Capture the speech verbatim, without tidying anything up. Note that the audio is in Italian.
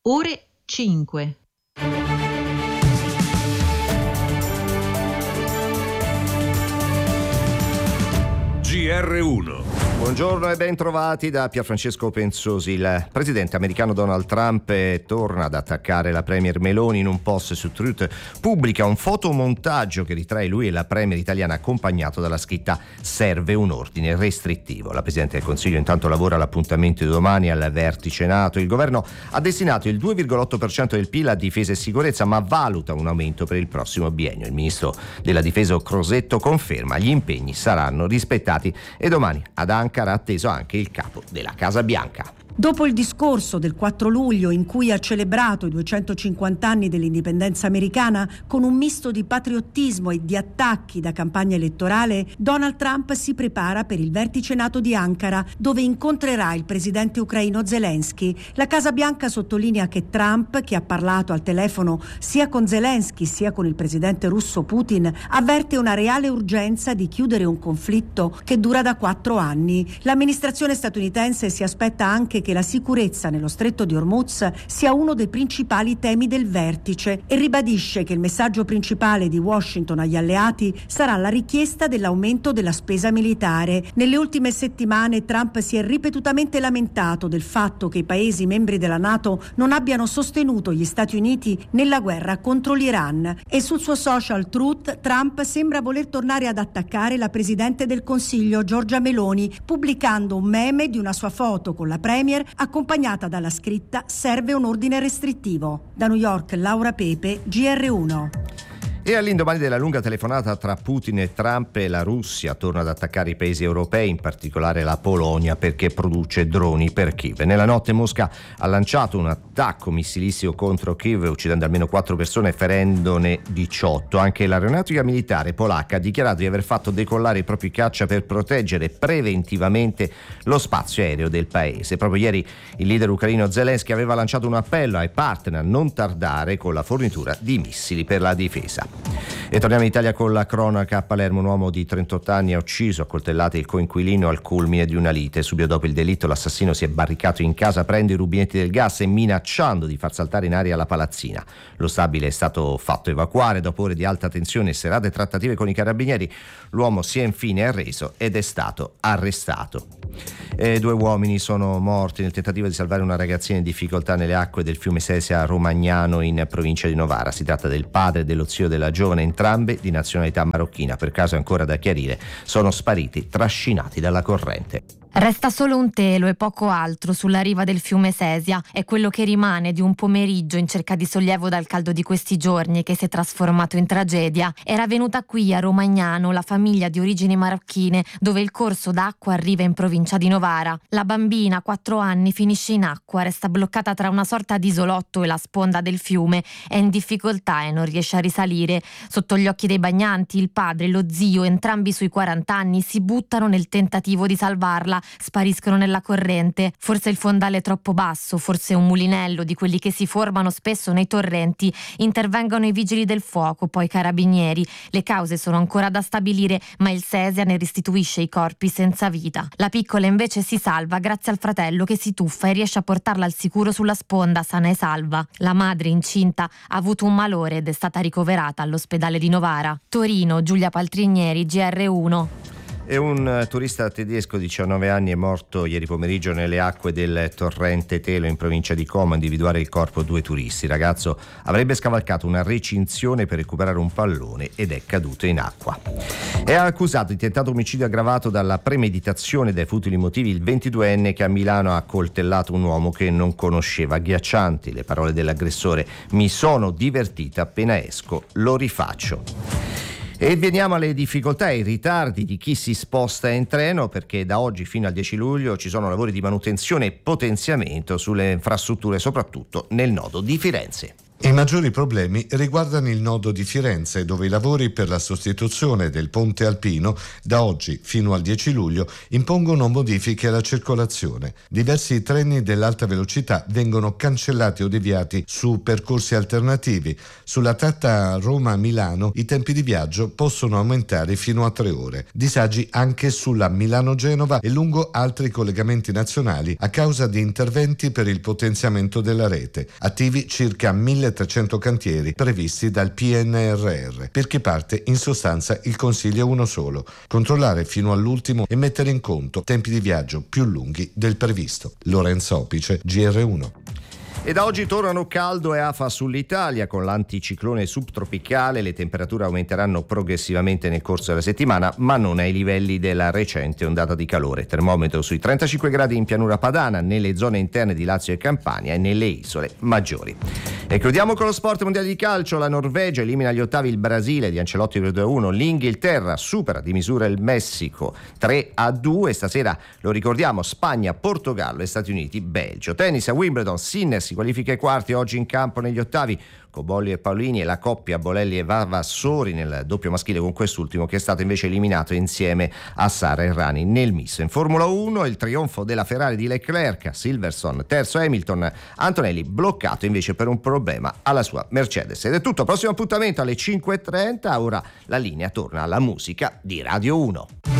ore cinque. G R uno. Buongiorno e ben trovati da Pierfrancesco Pensosi. Il presidente americano Donald Trump eh, torna ad attaccare la premier Meloni. In un post su Truth pubblica un fotomontaggio che ritrae lui e la premier italiana accompagnato dalla scritta "serve un ordine restrittivo". La Presidente del Consiglio intanto lavora all'appuntamento di domani al vertice NATO. Il governo ha destinato il due virgola otto per cento del P I L a difesa e sicurezza, ma valuta un aumento per il prossimo biennio. Il ministro della difesa Crosetto conferma gli impegni saranno rispettati e domani ad Ankara ha atteso anche il capo della Casa Bianca. Dopo il discorso del quattro luglio in cui ha celebrato i duecentocinquanta anni dell'indipendenza americana con un misto di patriottismo e di attacchi da campagna elettorale, Donald Trump si prepara per il vertice NATO di Ankara, dove incontrerà il presidente ucraino Zelensky. La Casa Bianca sottolinea che Trump, che ha parlato al telefono sia con Zelensky sia con il presidente russo Putin, avverte una reale urgenza di chiudere un conflitto che dura da quattro anni. L'amministrazione statunitense si aspetta anche che che la sicurezza nello stretto di Hormuz sia uno dei principali temi del vertice e ribadisce che il messaggio principale di Washington agli alleati sarà la richiesta dell'aumento della spesa militare. Nelle ultime settimane Trump si è ripetutamente lamentato del fatto che i paesi membri della NATO non abbiano sostenuto gli Stati Uniti nella guerra contro l'Iran e sul suo social Truth Trump sembra voler tornare ad attaccare la Presidente del Consiglio Giorgia Meloni, pubblicando un meme di una sua foto con la Premier accompagnata dalla scritta "serve un ordine restrittivo". Da New York, Laura Pepe, G R uno. E all'indomani della lunga telefonata tra Putin e Trump, la Russia torna ad attaccare i paesi europei, in particolare la Polonia, perché produce droni per Kiev. Nella notte Mosca ha lanciato un attacco missilistico contro Kiev, uccidendo almeno quattro persone e ferendone diciotto. Anche l'aeronautica militare polacca ha dichiarato di aver fatto decollare i propri caccia per proteggere preventivamente lo spazio aereo del paese. Proprio ieri il leader ucraino Zelensky aveva lanciato un appello ai partner a non tardare con la fornitura di missili per la difesa. E torniamo in Italia con la cronaca. A Palermo un uomo di trentotto anni ha ucciso a coltellate il coinquilino al culmine di una lite. Subito dopo il delitto l'assassino si è barricato in casa, prende i rubinetti del gas e minacciando di far saltare in aria la palazzina. Lo stabile è stato fatto evacuare. Dopo ore di alta tensione e serate trattative con i carabinieri, l'uomo si è infine arreso ed è stato arrestato. E due uomini sono morti nel tentativo di salvare una ragazzina in difficoltà nelle acque del fiume Sesia a Romagnano, in provincia di Novara. Si tratta del padre e dello zio della giovane, entrambe di nazionalità marocchina. Per caso ancora da chiarire, sono spariti trascinati dalla corrente. Resta solo un telo e poco altro sulla riva del fiume Sesia. È quello che rimane di un pomeriggio in cerca di sollievo dal caldo di questi giorni che si è trasformato in tragedia. Era venuta qui a Romagnano la famiglia di origini marocchine, dove il corso d'acqua arriva in provincia di Novara. La bambina, quattro anni, finisce in acqua, resta bloccata tra una sorta di isolotto e la sponda del fiume. È in difficoltà e non riesce a risalire. Sotto gli occhi dei bagnanti, il padre e lo zio, entrambi sui quaranta anni, si buttano nel tentativo di salvarla. Spariscono nella corrente. Forse il fondale è troppo basso, forse un mulinello di quelli che si formano spesso nei torrenti. Intervengono i vigili del fuoco, poi i carabinieri. Le cause sono ancora da stabilire, ma il Sesia ne restituisce i corpi senza vita. La piccola invece si salva grazie al fratello che si tuffa e riesce a portarla al sicuro sulla sponda, sana e salva. La madre, incinta, ha avuto un malore ed è stata ricoverata all'ospedale di Novara. Torino, Giulia Paltrinieri, G R uno. E un turista tedesco di diciannove anni è morto ieri pomeriggio nelle acque del torrente Telo in provincia di Como. A individuare il corpo due turisti. Il ragazzo avrebbe scavalcato una recinzione per recuperare un pallone ed è caduto in acqua. È accusato di tentato omicidio aggravato dalla premeditazione dai futili motivi il ventiduenne che a Milano ha accoltellato un uomo che non conosceva. Agghiaccianti le parole dell'aggressore: "Mi sono divertita, appena esco lo rifaccio". E veniamo alle difficoltà e ai ritardi di chi si sposta in treno, perché da oggi fino al dieci luglio ci sono lavori di manutenzione e potenziamento sulle infrastrutture, soprattutto nel nodo di Firenze. I maggiori problemi riguardano il nodo di Firenze, dove i lavori per la sostituzione del ponte alpino da oggi fino al dieci luglio impongono modifiche alla circolazione. Diversi treni dell'alta velocità vengono cancellati o deviati su percorsi alternativi. Sulla tratta Roma-Milano i tempi di viaggio possono aumentare fino a tre ore. Disagi anche sulla Milano-Genova e lungo altri collegamenti nazionali a causa di interventi per il potenziamento della rete. Attivi circa milletrecento cantieri previsti dal P N R R, perché parte in sostanza il consiglio è uno solo: controllare fino all'ultimo e mettere in conto tempi di viaggio più lunghi del previsto. Lorenzo Opice, G R uno. E da oggi tornano caldo e afa sull'Italia. Con l'anticiclone subtropicale le temperature aumenteranno progressivamente nel corso della settimana, ma non ai livelli della recente ondata di calore. Termometro sui trentacinque gradi in pianura padana, nelle zone interne di Lazio e Campania e nelle isole maggiori. E chiudiamo con lo sport mondiale di calcio. La Norvegia elimina agli ottavi il Brasile di Ancelotti per due a uno. L'Inghilterra supera di misura il Messico tre a due. Stasera, lo ricordiamo, Spagna, Portogallo e Stati Uniti, Belgio. Tennis a Wimbledon, Sinner si qualifica ai quarti, oggi in campo negli ottavi Cobolli e Paolini e la coppia Bolelli e Vavassori nel doppio maschile, con quest'ultimo che è stato invece eliminato insieme a Sara Errani nel misto. In Formula uno il trionfo della Ferrari di Leclerc, Silverstone terzo, Hamilton, Antonelli bloccato invece per un problema alla sua Mercedes. Ed è tutto, prossimo appuntamento alle cinque e trenta, ora la linea torna alla musica di Radio uno.